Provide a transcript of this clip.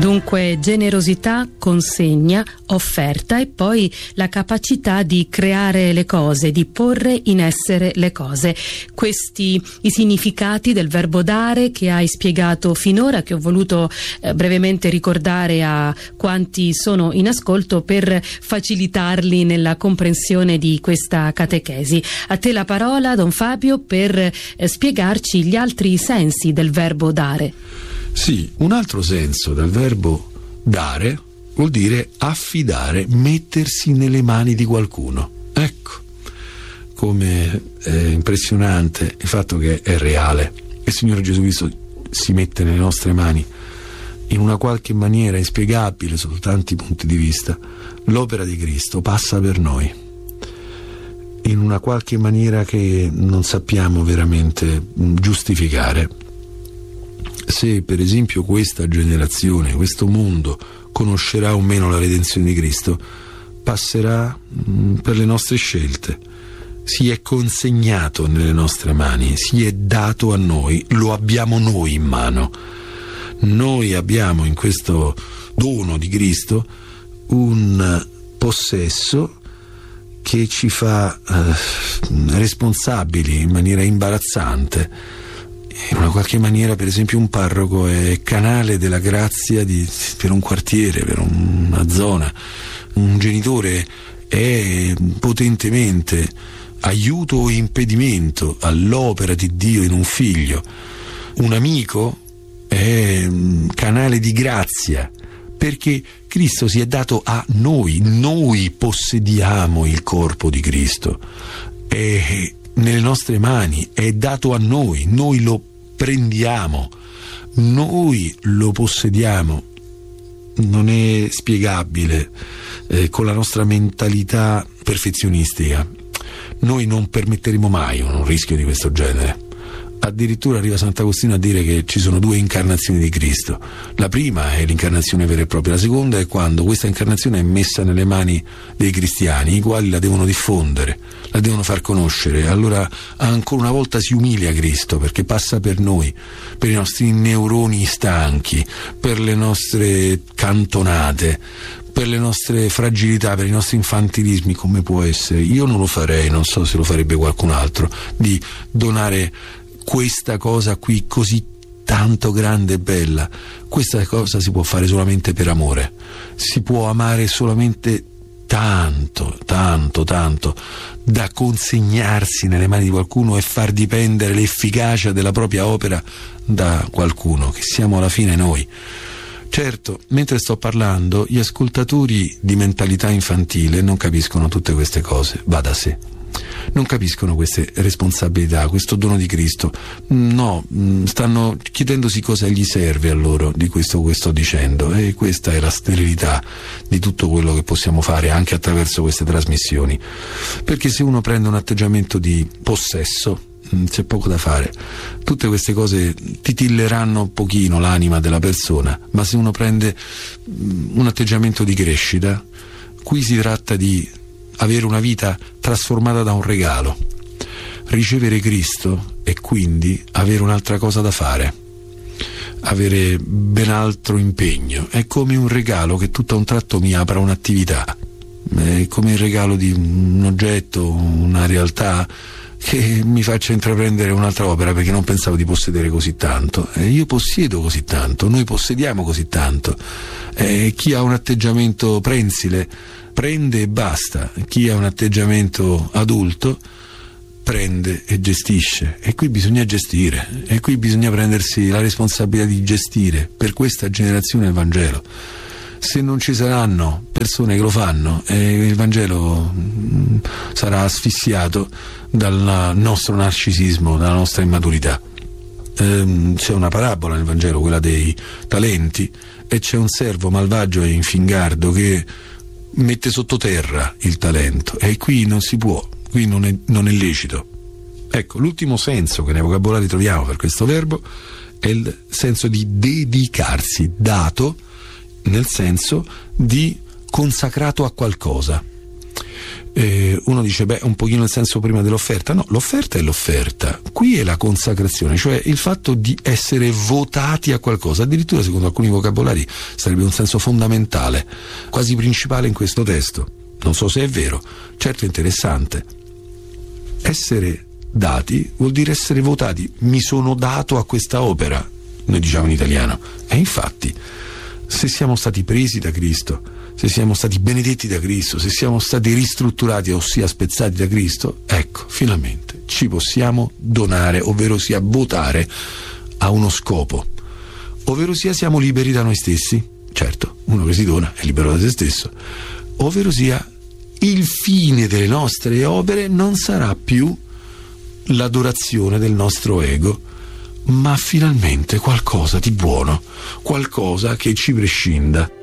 Dunque generosità, consegna, offerta e poi la capacità di creare le cose, di porre in essere le cose. Questi i significati del verbo dare che hai spiegato finora, che ho voluto brevemente ricordare a quanti sono in ascolto per facilitarli nella comprensione di questa catechesi. A te la parola, Don Fabio, per spiegarci gli altri sensi del verbo dare. Sì, un altro senso del verbo dare vuol dire affidare, mettersi nelle mani di qualcuno. Ecco come è impressionante il fatto che è reale. Il Signore Gesù Cristo si mette nelle nostre mani in una qualche maniera inspiegabile sotto tanti punti di vista. L'opera di Cristo passa per noi in una qualche maniera che non sappiamo veramente giustificare. Se per esempio questa generazione, questo mondo conoscerà o meno la redenzione di Cristo, passerà per le nostre scelte. Si è consegnato nelle nostre mani, si è dato a noi, lo abbiamo noi in mano. Noi abbiamo in questo dono di Cristo un possesso che ci fa responsabili in maniera imbarazzante. In una qualche maniera, per esempio, un parroco è canale della grazia per un quartiere, per una zona. Un genitore è potentemente aiuto o impedimento all'opera di Dio in un figlio. Un amico è canale di grazia, perché Cristo si è dato a noi. Noi possediamo il corpo di Cristo, è nelle nostre mani, è dato a noi, noi lo prendiamo, noi lo possediamo. Non è spiegabile con la nostra mentalità perfezionistica. Noi non permetteremo mai un rischio di questo genere. Addirittura arriva Sant'Agostino a dire che ci sono due incarnazioni di Cristo. La prima è l'incarnazione vera e propria, la seconda è quando questa incarnazione è messa nelle mani dei cristiani, i quali la devono diffondere, la devono far conoscere. Allora ancora una volta si umilia Cristo, perché passa per noi, per i nostri neuroni stanchi, per le nostre cantonate, per le nostre fragilità, per i nostri infantilismi. Come può essere? Io non lo farei, non so se lo farebbe qualcun altro, di donare questa cosa qui così tanto grande e bella. Questa cosa si può fare solamente per amore. Si può amare solamente tanto, tanto, tanto, da consegnarsi nelle mani di qualcuno e far dipendere l'efficacia della propria opera da qualcuno, che siamo alla fine noi. Certo, mentre sto parlando, gli ascoltatori di mentalità infantile non capiscono tutte queste cose, va da sé. Non capiscono queste responsabilità, questo dono di Cristo. No, stanno chiedendosi cosa gli serve a loro di questo che sto dicendo, e questa è la sterilità di tutto quello che possiamo fare anche attraverso queste trasmissioni. Perché se uno prende un atteggiamento di possesso, c'è poco da fare. Tutte queste cose titilleranno un pochino l'anima della persona, ma se uno prende un atteggiamento di crescita, qui si tratta di avere una vita trasformata da un regalo, ricevere Cristo e quindi avere un'altra cosa da fare, avere ben altro impegno. È come un regalo che tutto a un tratto mi apra un'attività, è come il regalo di un oggetto, una realtà che mi faccia intraprendere un'altra opera, perché non pensavo di possedere così tanto. Io possiedo così tanto, noi possediamo così tanto. Chi ha un atteggiamento prensile prende e basta, chi ha un atteggiamento adulto prende e gestisce, e qui bisogna gestire, e qui bisogna prendersi la responsabilità di gestire per questa generazione il Vangelo. Se non ci saranno persone che lo fanno, il Vangelo sarà asfissiato dal nostro narcisismo, dalla nostra immaturità. C'è una parabola nel Vangelo, quella dei talenti, e c'è un servo malvagio e infingardo che mette sottoterra il talento, e qui non si può, qui non è lecito. Ecco, l'ultimo senso che nei vocabolari troviamo per questo verbo è il senso di dedicarsi, dato nel senso di consacrato a qualcosa. Uno dice, un pochino il senso prima dell'offerta. No, l'offerta è l'offerta. Qui è la consacrazione, cioè il fatto di essere votati a qualcosa. Addirittura, secondo alcuni vocabolari, sarebbe un senso fondamentale, quasi principale in questo testo. Non so se è vero, certo è interessante. Essere dati vuol dire essere votati. Mi sono dato a questa opera, noi diciamo in italiano. E infatti, se siamo stati presi da Cristo, se siamo stati benedetti da Cristo, se siamo stati ristrutturati, ossia spezzati da Cristo, ecco, finalmente ci possiamo donare, ovvero sia votare a uno scopo, ovvero sia siamo liberi da noi stessi. Certo, uno che si dona è libero da se stesso, ovvero sia il fine delle nostre opere non sarà più l'adorazione del nostro ego, ma finalmente qualcosa di buono, qualcosa che ci prescinda.